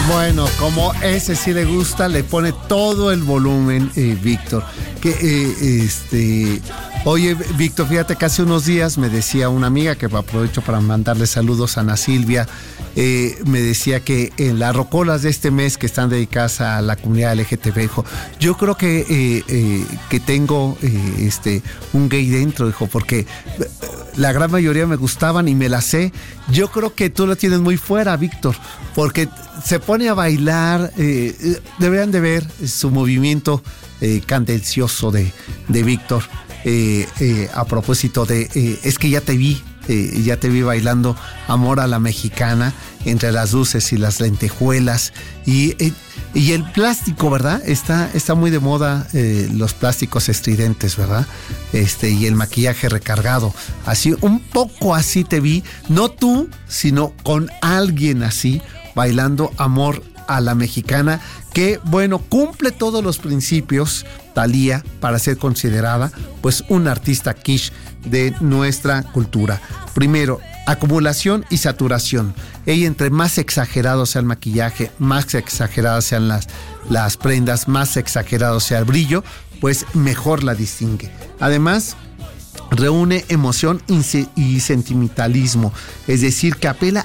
Bueno, como ese sí le gusta, le pone todo el volumen, Víctor. Oye, Víctor, fíjate que hace unos días me decía una amiga, que aprovecho para mandarle saludos a Ana Silvia, me decía que en las rocolas de este mes que están dedicadas a la comunidad LGTB, dijo, yo creo que tengo un gay dentro, dijo, porque la gran mayoría me gustaban y me las sé. Yo creo que tú lo tienes muy fuera, Víctor, porque se pone a bailar, deberían de ver su movimiento candencioso de Víctor, a propósito de, es que ya te vi bailando Amor a la Mexicana, entre las luces y las lentejuelas, y el plástico, ¿verdad? Está muy de moda los plásticos estridentes, ¿verdad? Y el maquillaje recargado. Así, un poco así te vi, no tú, sino con alguien así, bailando Amor a la Mexicana, que, bueno, cumple todos los principios, Thalía, para ser considerada, pues, un artista quiche de nuestra cultura. Primero, acumulación y saturación. Ella, entre más exagerado sea el maquillaje, más exageradas sean las prendas, más exagerado sea el brillo, pues mejor la distingue. Además, reúne emoción y sentimentalismo, es decir, que apela